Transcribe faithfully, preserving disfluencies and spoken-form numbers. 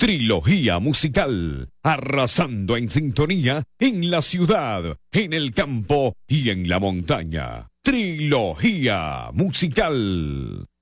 Trilogía musical, arrasando en sintonía en la ciudad, en el campo y en la montaña. Trilogía musical.